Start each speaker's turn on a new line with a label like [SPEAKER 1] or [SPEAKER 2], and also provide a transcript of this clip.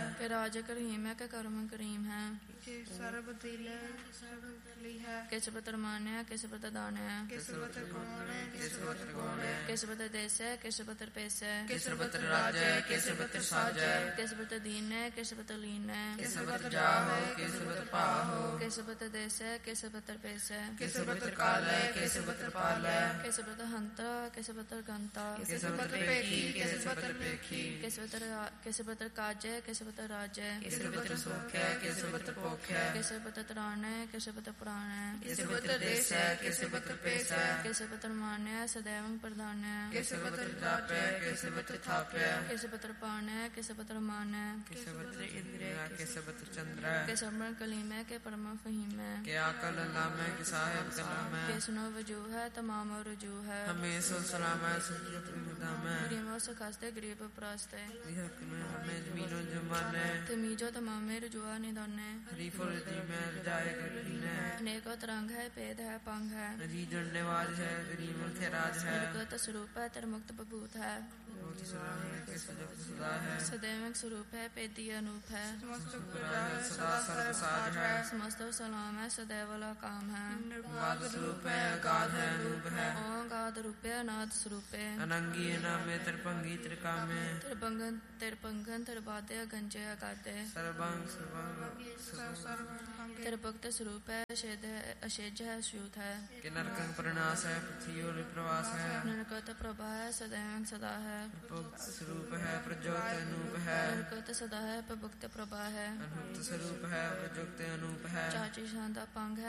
[SPEAKER 1] ਕਿ ਰਾਜ ਕਰੀਮ ਹੈ ਕਿ ਕਰਮ ਕਰੀਮ ਹੈ।
[SPEAKER 2] ਕਿ ਸਰਬ ਦਿਲ ਸਰਬ ਲਈ ਹੈ।
[SPEAKER 1] ਕਿਸ ਪਤਰ ਮਾਨਿਆ ਕਿਸ ਪਤਰ ਦਾਨਿਆ।
[SPEAKER 2] ਕਿਸ ਪਤਰ ਕੌਣ ਹੈ ਕਿਸ ਪਤਰ ਕੌਣ ਹੈ।
[SPEAKER 1] ਕਿਸ ਪਤਰ ਦੇਸੈ ਕਿਸ ਪਤਰ ਪੈਸੈ।
[SPEAKER 2] ਕਿਸ ਪਤਰ ਰਾਜੈ ਕਿਸ ਪਤਰ ਸਾਜੈ।
[SPEAKER 1] ਕਿਸ ਪਤਰ ਦੀਨੈ ਕਿਸ ਪਤਰ ਲੀਨੈ।
[SPEAKER 2] ਕਿਸ ਪਤਰ ਜਾਹੋ ਕਿਸ ਪਤਰ ਪਾਹੋ।
[SPEAKER 1] ਕਿਸ ਪਤਰ ਦੇਸੈ ਕਿਸ ਪਤਰ ਪੈਸੈ।
[SPEAKER 2] ਕਿਸ ਪਤਰ ਕਾਲੈ ਕਿਸ ਪਤਰ ਪਾਲੈ।
[SPEAKER 1] ਕਿਸ ਪਤਰ ਹੰਤਾ ਕਿਸ ਪਤਰ ਗੰਤਾ।
[SPEAKER 2] ਕਿਸ ਪਤਰ ਪੇਖੀ ਕਿਸ ਪਤਰ ਪੇਖੀ।
[SPEAKER 1] ਕਿਸ ਪਤਰ ਕਾਜੈ ਕਿਸ ਪਤਰ ਰਾਜੈ।
[SPEAKER 2] ਕਿਸ ਪਤਰ ਸੋਖੈ ਕਿਸ ਪਤਰ ਪੋਖੈ।
[SPEAKER 1] ਕਿਸ ਪਤਰ ਤਰਾਣੈ ਕਿਸ ਪਤਰ ਪੁਰਾਣੈ।
[SPEAKER 2] ਕਿਸ ਪਤਰ ਦੇਸੈ ਕਿਸ ਪਤਰ ਪੈਸੈ।
[SPEAKER 1] ਕਿਸ ਪਤਰ ਮਾਨਿਆ ਸदैवं ਪ੍ਰਦਾਨੈ।
[SPEAKER 2] ਕਿਸ ਪਤਰ ਜਾਪੈ ਕਿਸ ਪਤਰ ਥਾਪੈ।
[SPEAKER 1] ਕਿਸ ਪਤਰ ਪਾਣੈ ਕਿਸ ਪਤਰ ਮਾਨੈ।
[SPEAKER 2] ਕਿਸ ਪਤਰ ਇੰਦ੍ਰਿਆ ਕਿਸ ਪਤਰ ਚੰਦਰੈ।
[SPEAKER 1] ਕਿਸ ਅਮਰ ਕਲੀਮੈ ਕੇ ਪਰਮ ਫਹੀਮੈ।
[SPEAKER 2] ਕਿ ਆਕਲ ਲਾਮੈ ਕਿ ਸਾਹਿਬ ਕਲਾਮੈ।
[SPEAKER 1] ਕਿਸ ਨੋ ਵਜੂ ਹੈ ਤਮਾਮ ਰਜੂ ਹੈ।
[SPEAKER 2] ਹਮੇਸ਼ਾ ਸਲਾਮੈ ਸੁਜਤ ਵਿਦਾਮੈ।
[SPEAKER 1] ਗਰੀਮੋ ਸਖਸਤੇ ਗਰੀਬ ਪ੍ਰਸਤੇ।
[SPEAKER 2] ਵਿਹਕ ਮੈਂ ਹਮੇ ਜ਼ਮੀਨੋ ਜਮਾਨੈ।
[SPEAKER 1] ਤਮੀਜੋ ਤਮਾਮੇ ਰਜੂਆ ਨਿਦਾਨੇ।
[SPEAKER 2] ਹਰੀ ਫੁਲ ਦੀ ਮੈਂ ਰਜਾਏ ਕਰੀਨੈ।
[SPEAKER 1] ਅਨੇਕੋ ਤਰੰਗ ਹੈ ਭੇਦ ਹੈ ਪੰਗ ਹੈ।
[SPEAKER 2] ਜੀ ਜੁੜਨੇਵਾਜ ਹੈ ਗਰੀਬ ਮੁਖ ਰਾਜ ਹੈ।
[SPEAKER 1] ਨਿਰਗਤ ਸਰੂਪ ਹੈ ਤਰਮੁਕਤ ਬਭੂਤ ਹੈ।
[SPEAKER 2] ਰੋਜ ਸਲਾਮੈ ਕਿ ਸਜਤ ਸਦਾ ਹੈ।
[SPEAKER 1] ਸदैवं ਸਰੂਪ ਹੈ ਭੇਦੀ ਅਨੂਪ ਹੈ।
[SPEAKER 2] ਸਮਸਤ ਗੁਰਾ ਹੈ ਸਦਾ ਸਰਬ ਸਾਜ ਹੈ।
[SPEAKER 1] ਸਮਸਤ ਸਲਾਮ ਹੈ ਸदैवला काम है।
[SPEAKER 2] ਨਿਰਵਾਦ ਸਰੂਪ ਹੈ ਅਗਾਧ ਹੈ ਅਨੂਪ ਹੈ।
[SPEAKER 1] ਓਮ ਗਾਦ ਰੂਪੇ ਅਨਾਦ ਸਰੂਪੇ।
[SPEAKER 2] ਅਨੰਗੀ ਨਾਮੇ ਤ੍ਰਿਪੰਗੀ ਤ੍ਰਿਕਾਮੇ।
[SPEAKER 1] ਤਿਰਪੰਗਨ ਤਿਰਪੰਗਨ ਤਿਰਬਾਦੇ ਗੰਜੇ ਅਗਾਦੇ।
[SPEAKER 2] ਸਰਬੰਗ ਸਰਬੰਗ
[SPEAKER 1] ਤਿਰਭਗਤ ਸਰੂਪ ਹੈ ਅਸ਼ੇਜ ਹੈ ਅਸ਼ੂਤ ਹੈ।
[SPEAKER 2] ਕਿ ਨਰਕੰ ਪ੍ਰਨਾਸ਼ ਹੈ ਪ੍ਰਿਥੀ ਔਰ ਪ੍ਰਵਾਸ ਹੈ।
[SPEAKER 1] ਨਰਕਤ ਪ੍ਰਭਾ ਹੈ ਸदैवं ਸਦਾ ਹੈ।
[SPEAKER 2] ਪ੍ਰਭੁਕਤ ਸਰੂਪ ਹੈ ਪ੍ਰਜੋਤ ਅਨੂਪ ਹੈ।
[SPEAKER 1] ਨਰਕਤ ਸਦਾ ਹੈ ਪ੍ਰਭੁਕਤ ਪ੍ਰਭਾ ਹੈ।
[SPEAKER 2] ਅਨੂਪ ਸਰੂਪ ਹੈ ਪ੍ਰਜੋਤ ਅਨੂਪ ਹੈ।
[SPEAKER 1] ਚਾਚੀ ਸ਼ਾਂਤਾ ਪੰਗ ਹੈ